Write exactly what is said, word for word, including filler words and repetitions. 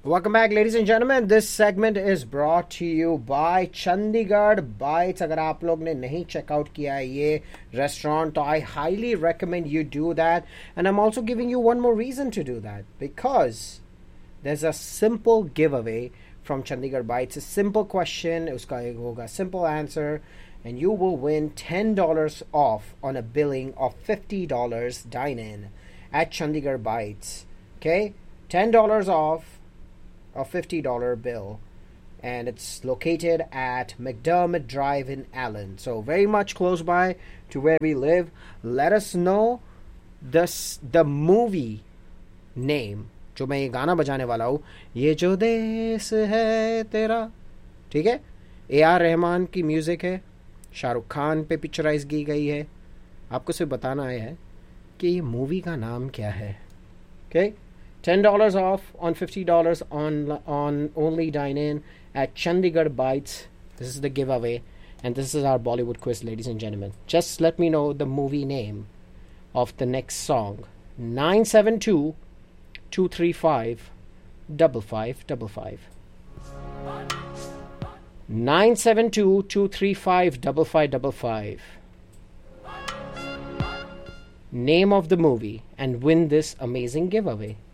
Welcome back, ladies and gentlemen. This segment is brought to you by Chandigarh Bites. अगर आप लोग ने नहीं चेकआउट किया है ये रेस्टोरेंट तो I highly recommend you do that. And I'm also giving you one more reason to do that, because there's a simple giveaway from Chandigarh Bites. A simple question, उसका एक होगा simple answer, and you will win ten dollars off on a billing of fifty dollars dine-in at Chandigarh Bites. Okay, ten dollars off a fifty dollars bill, and it's located at McDermott Drive in Allen, so very much close by to where we live. Let us know the the movie name जो मैं ये गाना बजाने वाला हूँ, ये जो देश है तेरा, ठीक है, ए आर रहमान की म्यूजिक है, शाहरुख खान पे पिक्चराइज की गई है. आपको सिर्फ बताना है कि ये मूवी का नाम क्या है. Okay, ten dollars off on fifty dollars on on only dine-in at Chandigarh Bites. This is the giveaway, and this is our Bollywood quiz, ladies and gentlemen. Just let me know the movie name of the next song. nine seven two, two three five, five five five five. nine seven two, two three five, five five five five. Name of the movie and win this amazing giveaway.